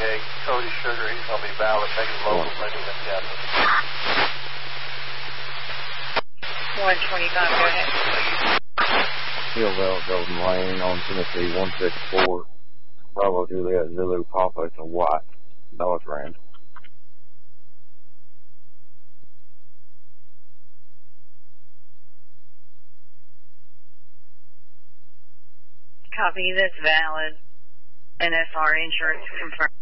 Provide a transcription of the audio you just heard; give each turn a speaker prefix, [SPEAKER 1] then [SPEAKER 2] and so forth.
[SPEAKER 1] Cody Sugar, he's going to be valid, taking local, taking them captain.
[SPEAKER 2] 125, go ahead.
[SPEAKER 3] Hillville, Golden Lane on Tennessee 164. Bravo Juliet Zulu Papa to White, North Rand.
[SPEAKER 2] Copy, that's valid. NFR insurance confirmed.